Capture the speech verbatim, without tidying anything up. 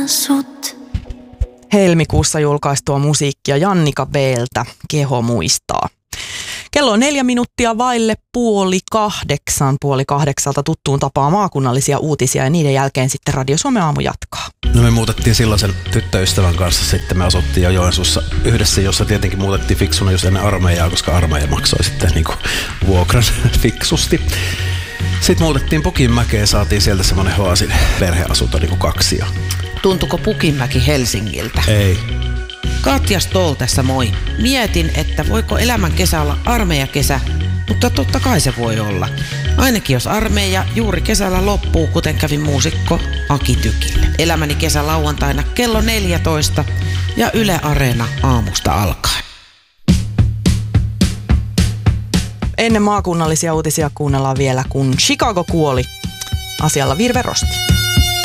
sut. Helmikuussa julkaistua musiikkia Jannika B:ltä Keho muistaa. Kello on neljä minuuttia vaille puoli kahdeksan, puoli kahdeksalta tuttuun tapaan maakunnallisia uutisia ja niiden jälkeen sitten Radio Suomen aamu jatkaa. No me muutettiin silloin sen tyttöystävän kanssa, sitten me asuttiin jo Joensuussa yhdessä, jossa tietenkin muutettiin fiksuna just ennen armeijaa, koska armeija maksoi sitten niin kuin vuokran fiksusti. Sitten muutettiin Pukinmäkeen, saatiin sieltä semmoinen Hoasin perheasunto niin kuin kaksi. Ja... Tuntuko Pukinmäki Helsingiltä? Ei. Katja Stoll tässä moi. Mietin, että voiko elämän kesä olla armeijakesä, mutta totta kai se voi olla. Ainakin jos armeija juuri kesällä loppuu, kuten kävi muusikko Aki Tykille. Elämäni kesä lauantaina kello neljätoista ja Yle Areena aamusta alkaen. Ennen maakunnallisia uutisia kuunnellaan vielä, kun Chicago kuoli. Asialla Virve Rosti.